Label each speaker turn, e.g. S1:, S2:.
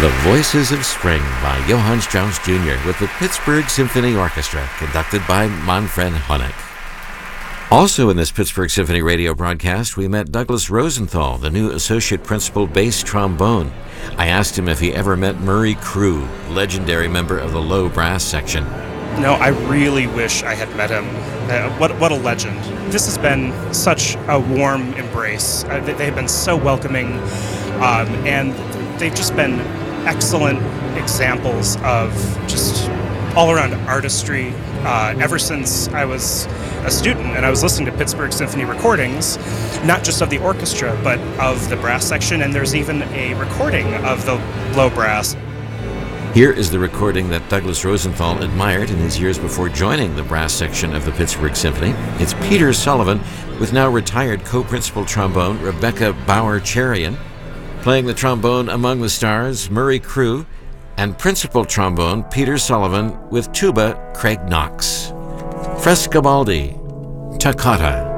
S1: The Voices of Spring by Johann Strauss Jr. with the Pittsburgh Symphony Orchestra, conducted by Manfred Honeck. Also in this Pittsburgh Symphony radio broadcast, we met Douglas Rosenthal, the new associate principal bass trombone. I asked him if he ever met Murray Crew, legendary member of the low brass section.
S2: No, I really wish I had met him. What a legend. This has been such a warm embrace. They have been so welcoming, and they've just been excellent examples of just all-around artistry ever since I was a student and I was listening to Pittsburgh Symphony recordings, not just of the orchestra, but of the brass section, and there's even a recording of the low brass.
S1: Here is the recording that Douglas Rosenthal admired in his years before joining the brass section of the Pittsburgh Symphony. It's Peter Sullivan with now retired co-principal trombone Rebecca Bauer-Cherian, playing the trombone among the stars, Murray Crew, and principal trombone Peter Sullivan with tuba Craig Knox. Frescobaldi, Toccata.